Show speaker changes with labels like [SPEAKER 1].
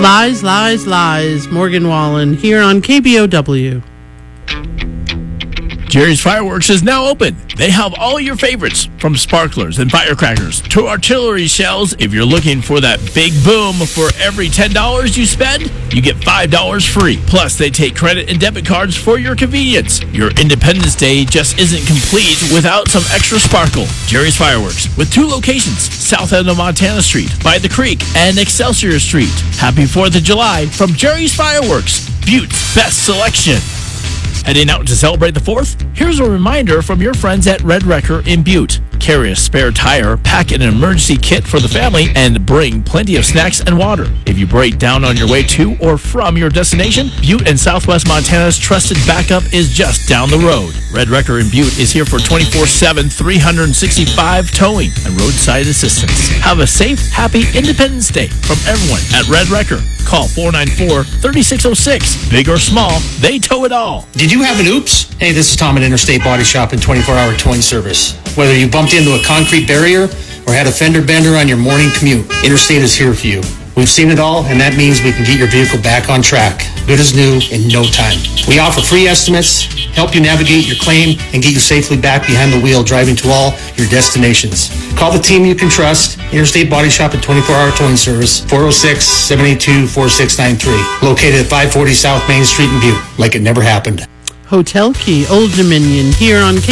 [SPEAKER 1] Lies, lies, lies. Morgan Wallen here on KBOW.
[SPEAKER 2] Jerry's Fireworks is now open. They have all your favorites, from sparklers and firecrackers to artillery shells. If you're looking for that big boom, for every $10 you spend, you get $5 free. Plus, they take credit and debit cards for your convenience. Your Independence Day just isn't complete without some extra sparkle. Jerry's Fireworks, with 2 locations, south end of Montana Street, by the creek, and Excelsior Street. Happy 4th of July from Jerry's Fireworks, Butte's best selection. Heading out to celebrate the 4th? Here's a reminder from your friends at Red Wrecker in Butte. Carry a spare tire, pack an emergency kit for the family, and bring plenty of snacks and water. If you break down on your way to or from your destination, Butte and Southwest Montana's trusted backup is just down the road. Red Wrecker in Butte is here for 24/7, 365 towing and roadside assistance. Have a safe, happy Independence Day from everyone at Red Wrecker. Call 494-3606. Big or small, they tow it all.
[SPEAKER 3] Did you have an oops? Hey, this is Tom at Interstate Body Shop and 24-hour towing service. Whether you bumped into a concrete barrier or had a fender bender on your morning commute, Interstate is here for you. We've seen it all, and that means we can get your vehicle back on track, good as new, in no time. We offer free estimates, help you navigate your claim, and get you safely back behind the wheel driving to all your destinations. Call the team you can trust, Interstate Body Shop and 24-hour towing service, 406-782-4693, located at 540 South Main Street in Butte, like it never happened.
[SPEAKER 1] Hotel Key, Old Dominion, here on KBOW.